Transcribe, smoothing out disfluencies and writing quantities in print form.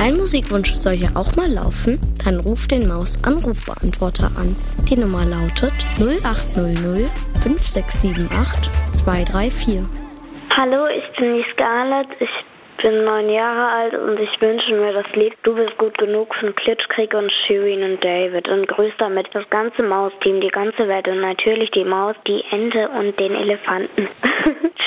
Dein Musikwunsch soll ja auch mal laufen? Dann ruf den Maus-Anrufbeantworter an. Die Nummer lautet 0800 5678 234. Hallo, ich bin die Scarlett. Ich bin 9 Jahre alt und ich wünsche mir das Lied Du bist gut genug von Klitschkrieg und Shirin und David und grüße damit das ganze Mausteam, die ganze Welt und natürlich die Maus, die Ente und den Elefanten.